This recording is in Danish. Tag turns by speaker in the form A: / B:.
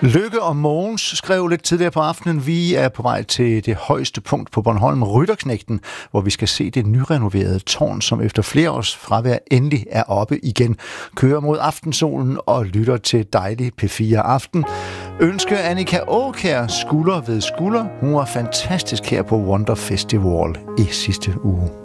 A: Lykke og Mogens skrev lidt tidligere på aftenen, vi er på vej til det højeste punkt på Bornholm, Rytterknægten, hvor vi skal se det nyrenoverede tårn, som efter flere års fravær endelig er oppe igen. Kører mod aftensolen og lytter til dejlig P4 Aften. Ønsker Annika Aakjær skulder ved skulder. Hun var fantastisk her på Wonder Festival i sidste uge.